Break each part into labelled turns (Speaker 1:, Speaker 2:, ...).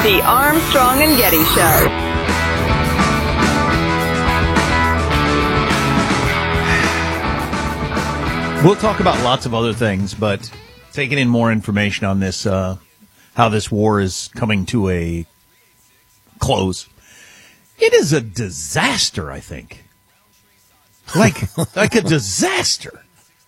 Speaker 1: The Armstrong and Getty Show.
Speaker 2: We'll talk about lots of other things, but taking in more information on this, how this war is coming to a close. It is a disaster, I think. Like a disaster.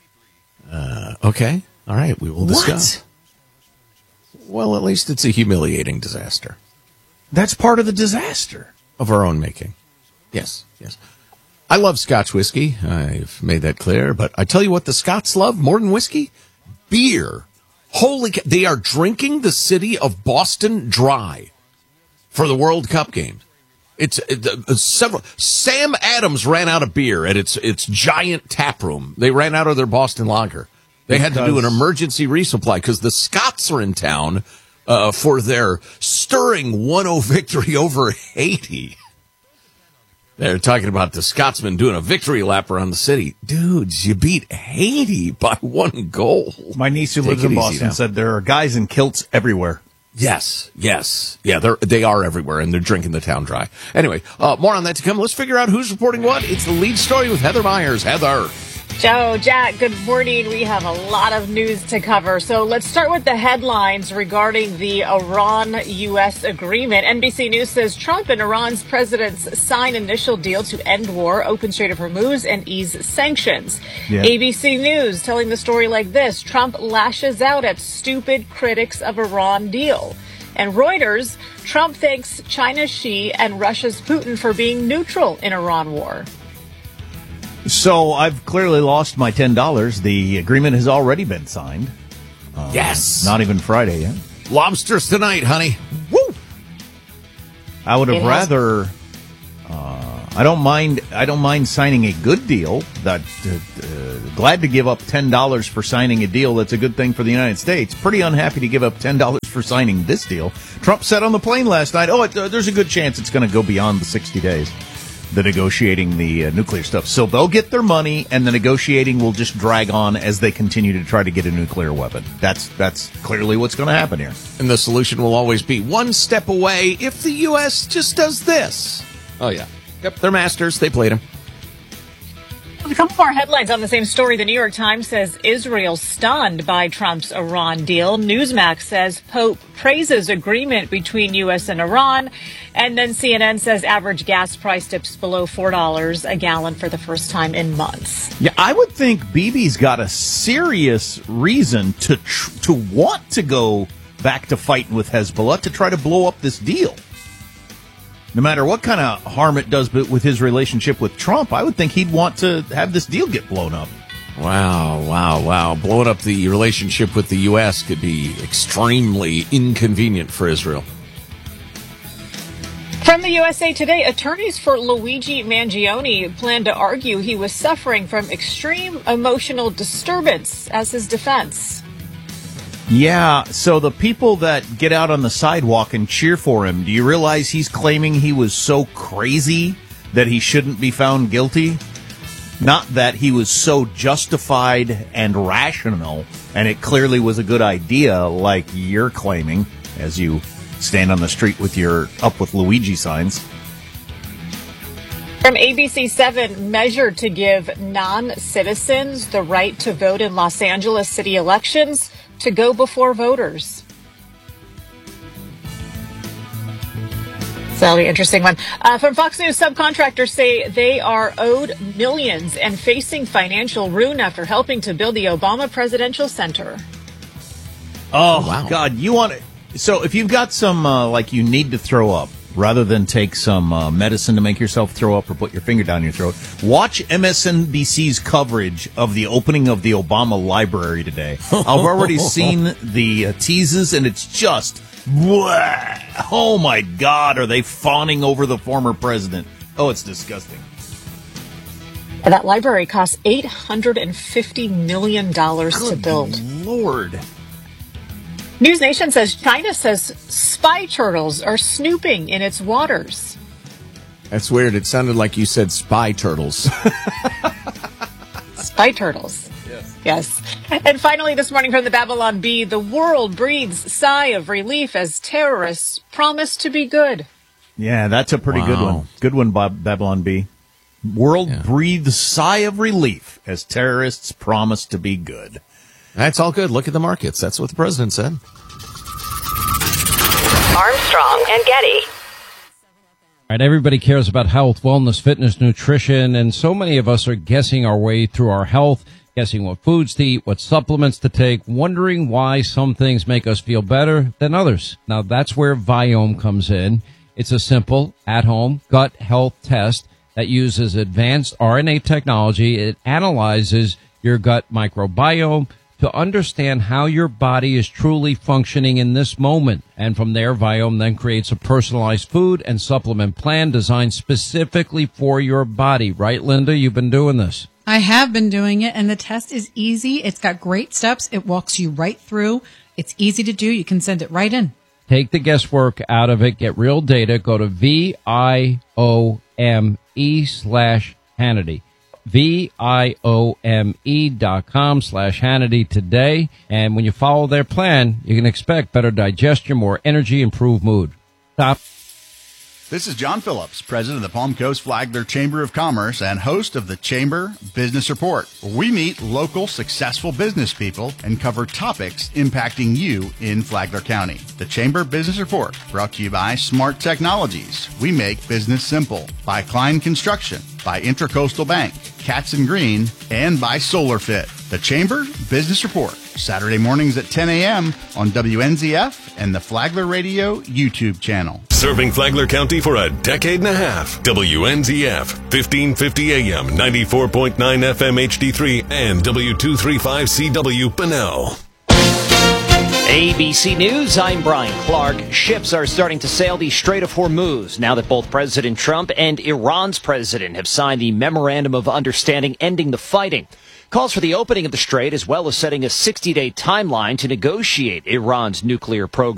Speaker 3: Okay. All right. We will discuss. Well, at least it's a humiliating disaster.
Speaker 2: That's part of the disaster.
Speaker 3: Of our own making. Yes. I love Scotch whiskey. I've made that clear. But I tell you what the Scots love more than whiskey? Beer. Holy cow. They are drinking the city of Boston dry for the World Cup games. It's several. Sam Adams ran out of beer at its giant tap room. They ran out of their Boston lager. They had to do an emergency resupply because the Scots are in town for their stirring 1-0 victory over Haiti. They're talking about the Scotsmen doing a victory lap around the city. Dudes, you beat Haiti by 1 goal.
Speaker 2: My niece who lives in Boston said there are guys in kilts everywhere.
Speaker 3: Yes. Yeah, they are everywhere, and they're drinking the town dry. Anyway, more on that to come. Let's figure out who's reporting what. It's the lead story with Heather Myers. Heather.
Speaker 4: Joe, Jack, good morning. We have a lot of news to cover. So let's start with the headlines regarding the Iran-U.S. agreement. NBC News says Trump and Iran's presidents sign initial deal to end war, open Strait of Hormuz, and ease sanctions. Yeah. ABC News telling the story like this. Trump lashes out at stupid critics of Iran deal. And Reuters, Trump thanks China's Xi and Russia's Putin for being neutral in Iran war.
Speaker 2: So I've clearly lost my $10. The agreement has already been signed.
Speaker 3: Yes.
Speaker 2: Not even Friday yet.
Speaker 3: Lobsters tonight, honey.
Speaker 2: Woo! I would have rather. I don't mind signing a good deal. Glad to give up $10 for signing a deal that's a good thing for the United States. Pretty unhappy to give up $10 for signing this deal. Trump said on the plane last night, there's a good chance it's going to go beyond the 60 days. The negotiating the nuclear stuff. So they'll get their money, and the negotiating will just drag on as they continue to try to get a nuclear weapon. That's clearly what's going to happen here.
Speaker 3: And the solution will always be one step away if the U.S. just does this. Oh, yeah. Yep, they're masters. They played him.
Speaker 4: A couple more headlines on the same story. The New York Times says Israel stunned by Trump's Iran deal. Newsmax says Pope praises agreement between U.S. and Iran. And then CNN says average gas price dips below $4 a gallon for the first time in months.
Speaker 2: Yeah, I would think Bibi's got a serious reason to want to go back to fighting with Hezbollah to try to blow up this deal. No matter what kind of harm it does with his relationship with Trump, I would think he'd want to have this deal get blown up.
Speaker 3: Wow. Blowing up the relationship with the U.S. could be extremely inconvenient for Israel.
Speaker 4: From the USA Today, attorneys for Luigi Mangione plan to argue he was suffering from extreme emotional disturbance as his defense.
Speaker 2: Yeah, so the people that get out on the sidewalk and cheer for him, do you realize he's claiming he was so crazy that he shouldn't be found guilty? Not that he was so justified and rational, and it clearly was a good idea, like you're claiming, as you stand on the street with your Up With Luigi signs.
Speaker 4: From ABC7, measure to give non-citizens the right to vote in Los Angeles city elections to go before voters. So that'll be an interesting one. From Fox News, subcontractors say they are owed millions and facing financial ruin after helping to build the Obama Presidential Center.
Speaker 2: Oh, wow. God, you want it. So if you've got some, you need to throw up, rather than take some medicine to make yourself throw up or put your finger down your throat, watch MSNBC's coverage of the opening of the Obama Library today. I've already seen the teases, and it's just, oh my God, are they fawning over the former president? Oh, it's disgusting.
Speaker 4: That library cost $850 million to build.
Speaker 2: Good Lord.
Speaker 4: News Nation says China says spy turtles are snooping in its waters.
Speaker 3: That's weird. It sounded like you said spy turtles.
Speaker 4: Spy turtles. Yes. And finally, this morning from the Babylon Bee, the world breathes sigh of relief as terrorists promise to be good.
Speaker 2: Yeah, that's a pretty good one. Good one, Babylon Bee. World breathes sigh of relief as terrorists promise to be good.
Speaker 3: That's all good. Look at the markets. That's what the president said.
Speaker 1: Armstrong and Getty.
Speaker 5: All right, everybody cares about health, wellness, fitness, nutrition, and so many of us are guessing our way through our health, guessing what foods to eat, what supplements to take, wondering why some things make us feel better than others. Now, that's where Viome comes in. It's a simple, at-home gut health test that uses advanced RNA technology. It analyzes your gut microbiome to understand how your body is truly functioning in this moment. And from there, Viome then creates a personalized food and supplement plan designed specifically for your body. Right, Linda? You've been doing this.
Speaker 6: I have been doing it, and the test is easy. It's got great steps. It walks you right through. It's easy to do. You can send it right in.
Speaker 5: Take the guesswork out of it. Get real data. Go to VIOME/Hannity. VIOME.com/Hannity today. And when you follow their plan, you can expect better digestion, more energy, improved mood. Stop.
Speaker 7: This is John Phillips, president of the Palm Coast Flagler Chamber of Commerce and host of the Chamber Business Report, where we meet local successful business people and cover topics impacting you in Flagler County. The Chamber Business Report, brought to you by Smart Technologies. We make business simple. By Klein Construction, by Intracoastal Bank, Katz & Green, and by SolarFit. The Chamber Business Report, Saturday mornings at 10 a.m. on WNZF and the Flagler Radio YouTube channel.
Speaker 8: Serving Flagler County for a decade and a half. WNZF, 1550 AM, 94.9 FM HD3, and W235CW Bunnell.
Speaker 9: ABC News, I'm Brian Clark. Ships are starting to sail the Strait of Hormuz now that both President Trump and Iran's president have signed the Memorandum of Understanding ending the fighting. Calls for the opening of the strait as well as setting a 60-day timeline to negotiate Iran's nuclear program.